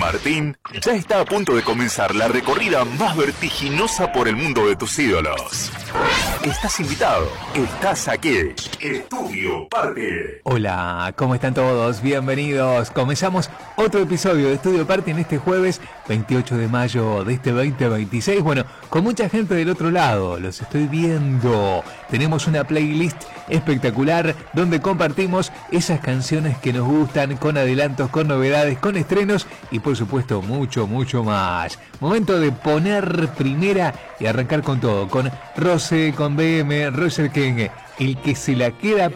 Martín, ya está a punto de comenzar la recorrida más vertiginosa por el mundo de tus ídolos. Estás invitado, estás aquí. Estudio Party. Hola, ¿cómo están todos? Bienvenidos. Comenzamos otro episodio de Estudio Party en este jueves 28 de mayo de este 2026. Bueno, con mucha gente del otro lado, los estoy viendo. Tenemos una playlist espectacular donde compartimos esas canciones que nos gustan, con adelantos, con novedades, con estrenos y por supuesto mucho más. Momento de poner primera y arrancar con todo, con Rose, con BM, Roger King, el que se la queda